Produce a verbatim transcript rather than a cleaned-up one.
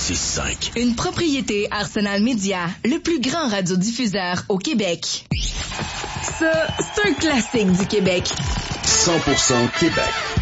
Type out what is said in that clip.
six cinq. Une propriété Arsenal Média, le plus grand radiodiffuseur au Québec. Ça, c'est un classique du Québec. cent pour cent Québec.